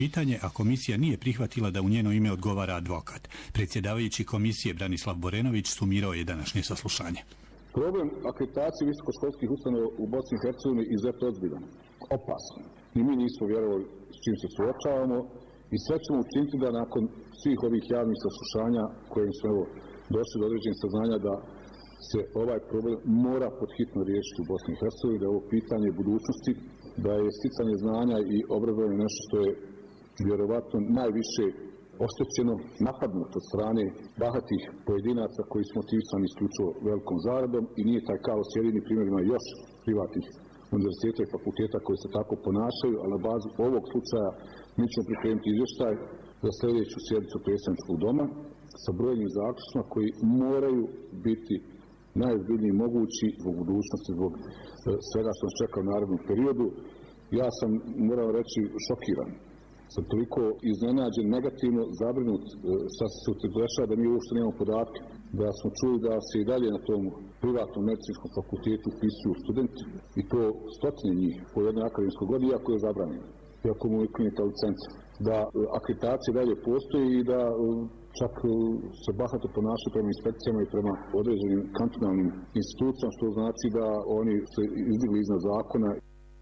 pitanje, a komisija nije prihvatila da u njeno ime odgovara advokat. Predsjedavajući komisije Branislav Borenović sumirao je današnje saslušanje. Problem akreditacije visokoškolskih ustanova u Bosni i Hercegovini je izuzetno ozbiljan, opasan. I mi nismo vjerovali s čim se suočavamo i sve ćemo učiniti da nakon svih ovih javnih saslušanja kojim smo došli do određenih saznanja da se ovaj problem mora podhitno riješiti u Bosni i Hercegovini, da je ovo pitanje budućnosti, da je sticanje znanja i obrazovanje nešto što je vjerovatno najviše oštećeno, napadnuto od strane bahatih pojedinaca koji su motivisani isključivo velikom zaradom i nije taj kaos jedini primjer, ima još privatnih univerziteta i fakulteta koji se tako ponašaju, ali na bazi ovog slučaja mi ćemo pripremiti izvještaj za sljedeću sjednicu predstavničkog doma sa brojnim zaključcima koji moraju biti najozbiljniji mogući zbog budućnosti, zbog svega što nas čeka u narednom periodu. Ja sam, moram reći, šokiran. Sam toliko iznenađen, negativno zabrinut šta se dešava da mi uopšte nemamo podatke. Da smo čuli da se i dalje na tom privatnom medicinskom fakultetu upisuju studenti i to stotine njih po jednoj akademskoj godini, iako je zabranjeno, iako mu je klinika licenca. Da akreditacija dalje postoji i da čak se bahato ponašaju prema inspekcijama i prema određenim kantonalnim institucijama, što znači da oni se izdigli iznad zakona.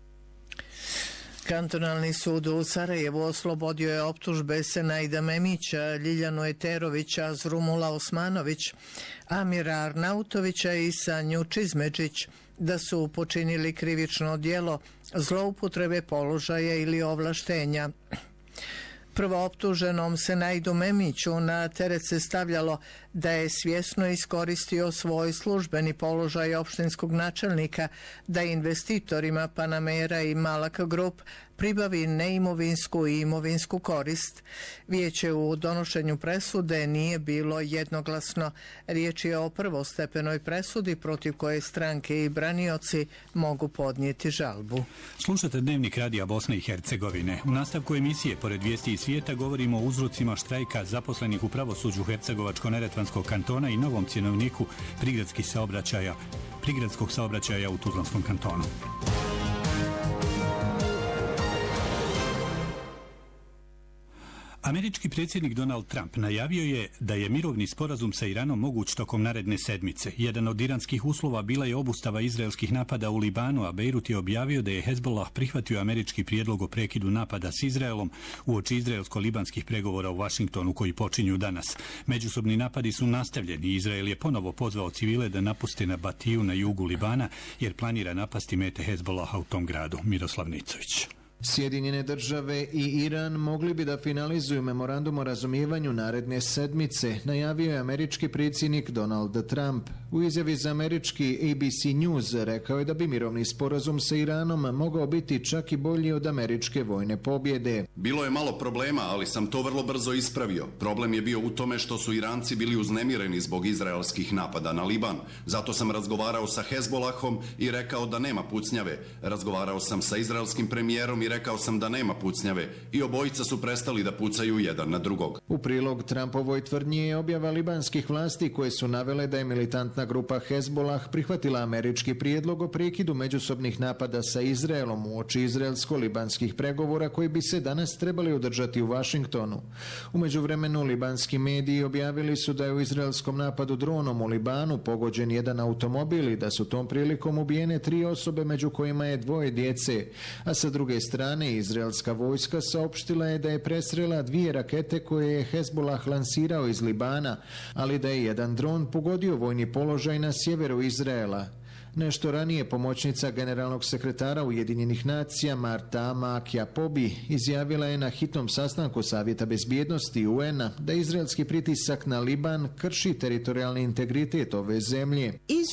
Kantonalni sud u Sarajevu oslobodio je optužbe Senaida Memića, Ljiljanu Eterovića, Azrumula Osmanović, Amira Arnautovića i Sanju Čizmeđić da su počinili krivično djelo zloupotrebe položaja ili ovlaštenja. Prvooptuženom Senaidu Memiću na teret se stavljalo da je svjesno iskoristio svoj službeni položaj opštinskog načelnika da investitorima Panamera i Malak Group pribavi neimovinsku i imovinsku korist. Vijeće u donošenju presude nije bilo jednoglasno. Riječ je o prvostepenoj presudi protiv koje stranke i branioci mogu podnijeti žalbu. Slušate Dnevnik radija Bosne i Hercegovine. U nastavku emisije, pored vijesti iz svijeta, govorimo o uzrocima štrajka zaposlenih u pravosuđu Hercegovačko-neretvanskog kantona i novom cjenovniku prigradskog saobraćaja u Tuzlanskom kantonu. Američki predsjednik Donald Trump najavio je da je mirovni sporazum sa Iranom moguć tokom naredne sedmice. Jedan od iranskih uslova bila je obustava izraelskih napada u Libanu, a Beirut je objavio da je Hezbollah prihvatio američki prijedlog o prekidu napada s Izraelom uoči izraelsko-libanskih pregovora u Vašingtonu koji počinju danas. Međusobni napadi su nastavljeni i Izrael je ponovo pozvao civile da napuste na Batiju na jugu Libana jer planira napasti mete Hezbollaha u tom gradu. Miroslav Nicović. Sjedinjene države i Iran mogli bi da finalizuju memorandum o razumijevanju naredne sedmice, najavio je američki predsjednik Donald Trump. U izjavi za američki ABC News rekao je da bi mirovni sporazum sa Iranom mogao biti čak i bolji od američke vojne pobjede. Bilo je malo problema, ali sam to vrlo brzo ispravio. Problem je bio u tome što su Iranci bili uznemireni zbog izraelskih napada na Liban. Zato sam razgovarao sa Hezbollahom i rekao da nema pucnjave. Razgovarao sam sa izraelskim premijerom i rekao sam da nema pucnjave i obojica su prestali da pucaju jedan na drugog. U prilog Trumpovoj tvrdnji je objava libanskih vlasti koje su navele da je militantna grupa Hezbollah prihvatila američki prijedlog o prekidu međusobnih napada sa Izraelom uoči izraelsko-libanskih pregovora koji bi se danas trebali održati u Vašingtonu. U međuvremenu libanski mediji objavili su da je u izraelskom napadu dronom u Libanu pogođen jedan automobil i da su tom prilikom ubijene 3 osobe među kojima je 2 djece, a sa druge strane izraelska vojska saopštila je da je presrela 2 rakete koje je Hezbollah lansirao iz Libana, ali da je jedan dron pogodio vojni položaj na sjeveru Izraela. Nešto ranije pomoćnica generalnog sekretara Ujedinjenih nacija Marta Amak-Japobi izjavila je na hitnom sastanku Savjeta bezbjednosti UN-a da izraelski pritisak na Liban krši teritorijalni integritet ove zemlje.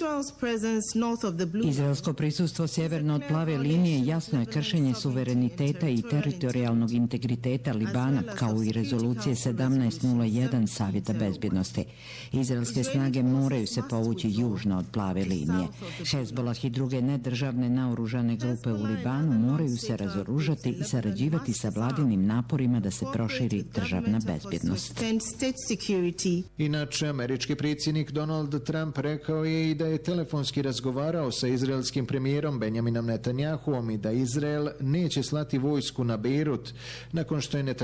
Izraelsko prisustvo sjeverno od plave linije jasno je kršenje suvereniteta i teritorijalnog integriteta Libana, kao i rezolucije 1701 Savjeta bezbjednosti. Izraelske snage moraju se povući južno od plave linije. Hezbollah i druge nedržavne naoružane grupe u Libanu moraju se razoružati i sarađivati sa vladinim naporima da se proširi državna bezbjednost. Inače, američki predsjednik Donald Trump rekao je i da je telefonski razgovarao sa izraelskim premijerom Benjaminom Netanjahuom i da Izrael neće slati vojsku na Beirut nakon što je Netanjahu